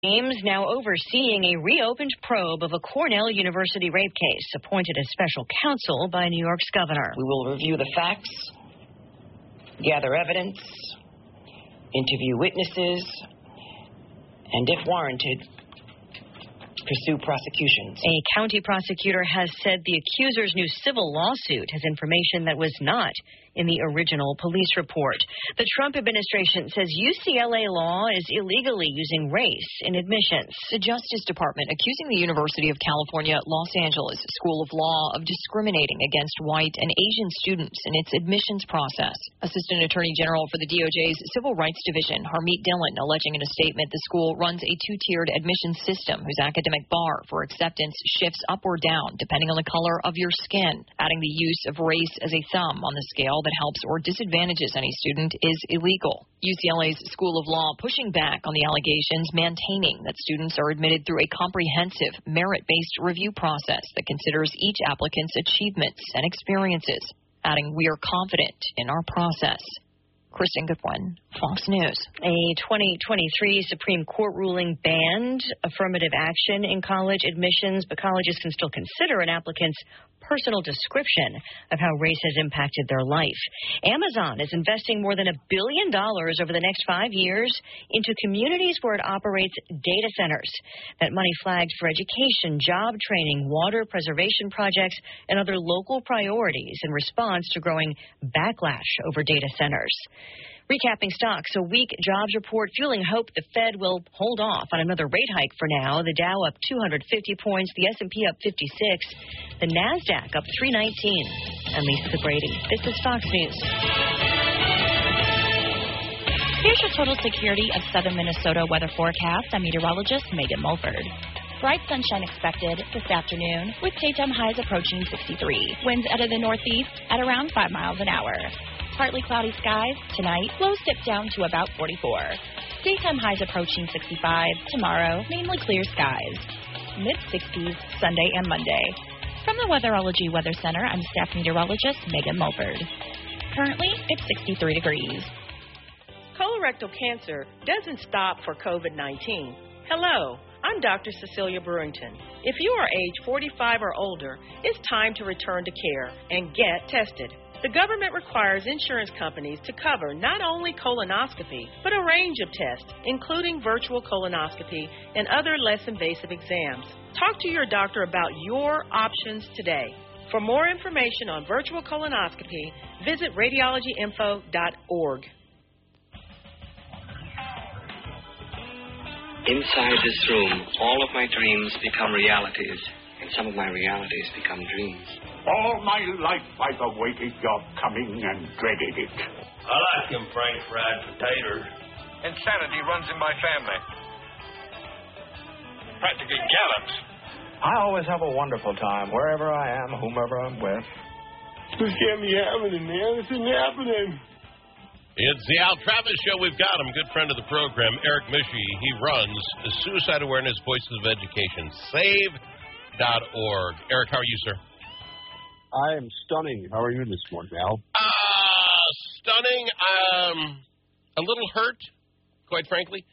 James, now overseeing a reopened probe of a Cornell University rape case, appointed as special counsel by New York's governor. We will review the facts, gather evidence, interview witnesses, and if warranted, pursue prosecutions. A county prosecutor has said the accuser's new civil lawsuit has information that was not in the original police report. The Trump administration says UCLA law is illegally using race in admissions. The Justice Department accusing the University of California, Los Angeles School of Law of discriminating against white and Asian students in its admissions process. Assistant Attorney General for the DOJ's Civil Rights Division, Harmeet Dillon, alleging in a statement the school runs a two-tiered admissions system whose academic bar for acceptance shifts up or down depending on the color of your skin. Adding the use of race as a thumb on the scale that helps or disadvantages any student is illegal. UCLA's School of Law pushing back on the allegations, maintaining that students are admitted through a comprehensive, merit-based review process that considers each applicant's achievements and experiences, adding, "We are confident in our process." Kristen Goodwin, Fox News. A 2023 Supreme Court ruling banned affirmative action in college admissions, but colleges can still consider an applicant's personal description of how race has impacted their life. Amazon is investing more than $1 billion over the next 5 years into communities where it operates data centers. That money flagged for education, job training, water preservation projects, and other local priorities in response to growing backlash over data centers. Recapping stocks, a weak jobs report fueling hope the Fed will hold off on another rate hike for now. The Dow up 250 points, the S&P up 56, the NASDAQ up 319. I'm Lisa Brady. This is Fox News. Here's your total security of southern Minnesota weather forecast. I'm meteorologist Megan Mulford. Bright sunshine expected this afternoon with daytime highs approaching 63. Winds out of the northeast at around 5 miles an hour. Partly cloudy skies tonight. Lows dip down to about 44. Daytime highs approaching 65. Tomorrow, mainly clear skies. Mid-60s Sunday and Monday. From the Weatherology Weather Center, I'm staff meteorologist Megan Mulford. Currently, it's 63 degrees. Colorectal cancer doesn't stop for COVID-19. Hello, I'm Dr. Cecilia Brewington. If you are age 45 or older, it's time to return to care and get tested. The government requires insurance companies to cover not only colonoscopy, but a range of tests, including virtual colonoscopy and other less invasive exams. Talk to your doctor about your options today. For more information on virtual colonoscopy, visit radiologyinfo.org. Inside this room, all of my dreams become realities, and some of my realities become dreams. All my life I've awaited your coming and dreaded it. I like them Frank fried potatoes. Insanity runs in my family. Practically gallops. I always have a wonderful time wherever I am, whomever I'm with. This can't be happening, man. This isn't happening. It's the Al Travis Show. We've got him, good friend of the program, Eric Mishy. He runs the Suicide Awareness Voices of Education, save.org. Eric, how are you, sir? I am stunning. How are you this morning, Al? Stunning. A little hurt, quite frankly.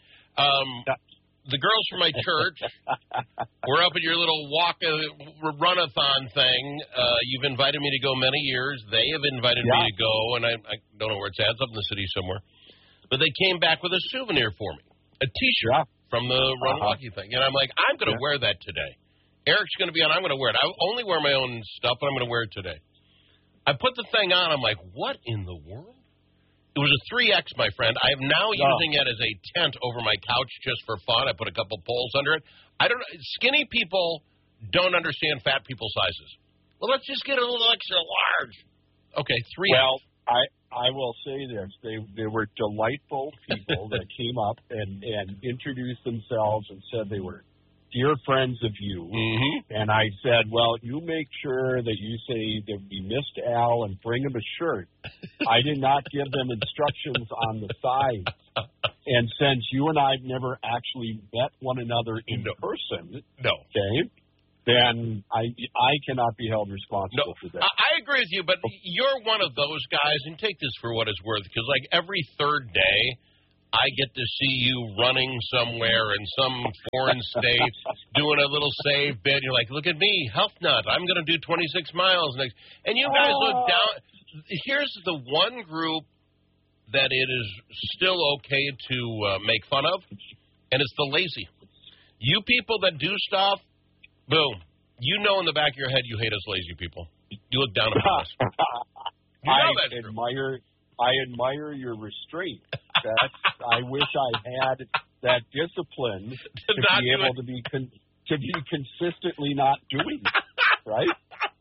The girls from my church were up at your little run-a-thon thing. You've invited me to go many years. They have invited me to go, and I don't know where it's at. It's up in the city somewhere. But they came back with a souvenir for me, a T-shirt from the Run Walkie thing. And I'm like, I'm going to wear that today. Eric's going to be on. I'm going to wear it. I only wear my own stuff, but I'm going to wear it today. I put the thing on. I'm like, what in the world? It was a 3X, my friend. I am now using it as a tent over my couch just for fun. I put a couple poles under it. Skinny people don't understand fat people sizes. Well, let's just get a little extra large. Okay, 3X. Well, I will say this. They were delightful people that came up and introduced themselves and said they were dear friends of you. Mm-hmm. And I said, well, you make sure that you say that we missed Al and bring him a shirt. I did not give them instructions on the size. And since you and I have never actually met one another in person, okay, then I cannot be held responsible for that. I agree with you, but you're one of those guys, and take this for what it's worth, because like every third day, I get to see you running somewhere in some foreign state, doing a little save bid. You're like, look at me, health nut. I'm going to do 26 miles next. And you guys look down. Here's the one group that it is still okay to make fun of, and it's the lazy. You people that do stuff, boom. You know in the back of your head you hate us lazy people. You look down upon us. You know that's true. I admire your restraint. I wish I had that discipline to be able to be consistently not doing it, right?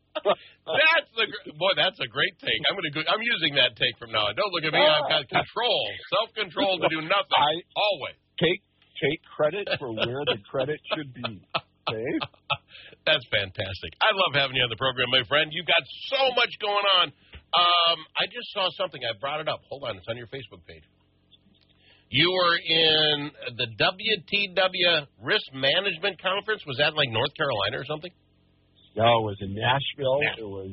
That's a great take. I'm using that take from now on. Don't look at me. I've got control, self-control to do nothing. Always take credit for where the credit should be. Okay? That's fantastic. I love having you on the program, my friend. You've got so much going on. I just saw something. I brought it up. Hold on. It's on your Facebook page. You were in the WTW Risk Management Conference. Was that like North Carolina or something? No, it was in Nashville. It was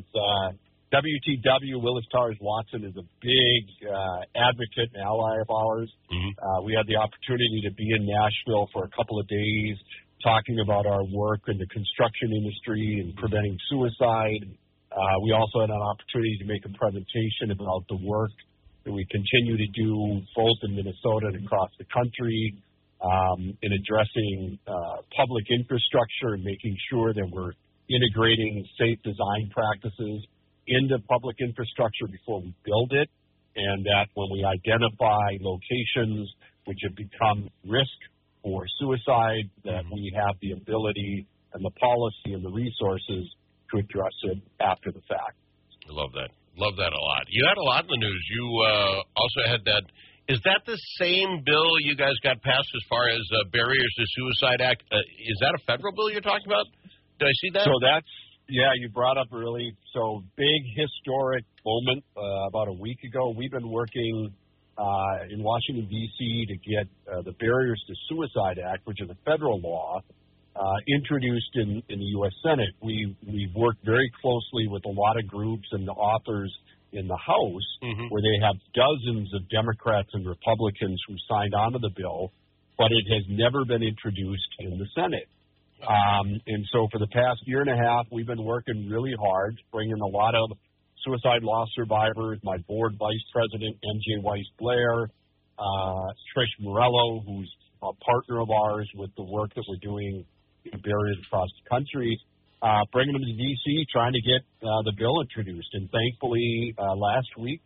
WTW. Willis Towers Watson is a big advocate and ally of ours. Mm-hmm. We had the opportunity to be in Nashville for a couple of days talking about our work in the construction industry and preventing suicide. We also had an opportunity to make a presentation about the work that we continue to do both in Minnesota and across the country in addressing public infrastructure and making sure that we're integrating safe design practices into public infrastructure before we build it, and that when we identify locations which have become risk for suicide, that we have the ability and the policy and the resources to address it after the fact. I love that. Love that a lot. You had a lot in the news. You also had that. Is that the same bill you guys got passed as far as Barriers to Suicide Act? Is that a federal bill you're talking about? Did I see that? So you brought up early. So big historic moment about a week ago. We've been working in Washington, D.C. to get the Barriers to Suicide Act, which is a federal law, introduced in the U.S. Senate. We've worked very closely with a lot of groups and the authors in the House, mm-hmm. where they have dozens of Democrats and Republicans who signed on to the bill, but it has never been introduced in the Senate. And so for the past year and a half, we've been working really hard, bringing a lot of suicide law survivors, my board vice president, MJ Weiss-Blair, Trish Morello, who's a partner of ours with the work that we're doing in Barriers across the country, bringing them to D.C., trying to get the bill introduced. And thankfully, last week,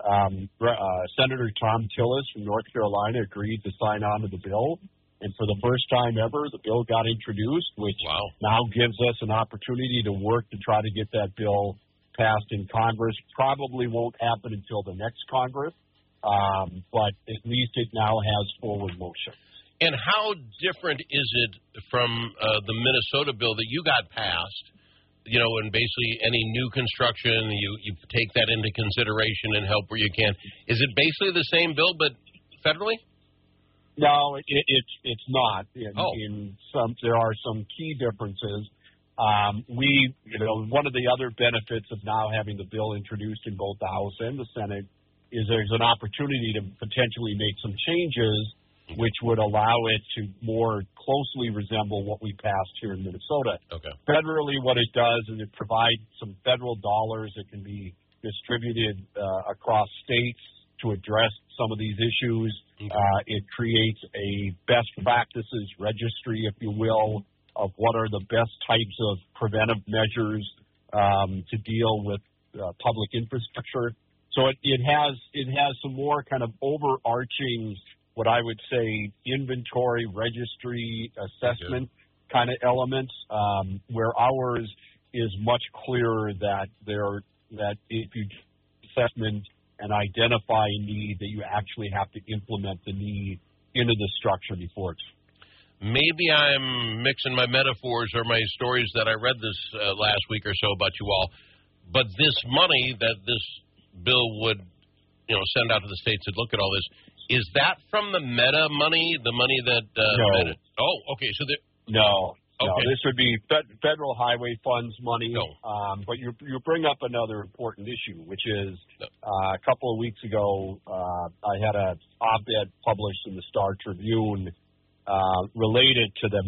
Senator Tom Tillis from North Carolina agreed to sign on to the bill. And for the first time ever, the bill got introduced, which now gives us an opportunity to work to try to get that bill passed in Congress. Probably won't happen until the next Congress, but at least it now has forward motion. And how different is it from the Minnesota bill that you got passed? You know, and basically any new construction, you take that into consideration and help where you can. Is it basically the same bill, but federally? No, it's not. In some, there are some key differences. One of the other benefits of now having the bill introduced in both the House and the Senate is there's an opportunity to potentially make some changes which would allow it to more closely resemble what we passed here in Minnesota. Okay. Federally, what it does is it provides some federal dollars that can be distributed across states to address some of these issues. It creates a best practices registry, if you will, of what are the best types of preventive measures to deal with public infrastructure. So it has some more kind of overarching, what I would say, inventory, registry, assessment kind of elements, where ours is much clearer that if you assessment and identify a need, that you actually have to implement the need into the structure before it's. Maybe I'm mixing my metaphors or my stories that I read this last week or so about you all, but this money that this bill would, send out to the states to look at all this, is that from the Meta money, the money that? No. Meta? Oh, okay. So no. No, this would be federal highway funds money. No. But you bring up another important issue, which is a couple of weeks ago I had an op-ed published in the Star Tribune related to the